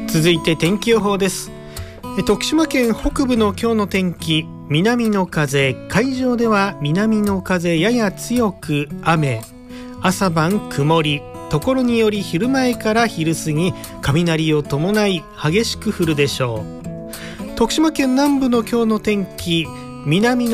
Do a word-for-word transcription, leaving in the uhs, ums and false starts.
続いて天気予報です。徳島県北部の今日の天気、南の風、海上では南の風やや強く雨、朝晩曇り、ところにより昼前から昼過ぎ雷を伴い激しく降るでしょう。徳島県南部の今日の天気、南の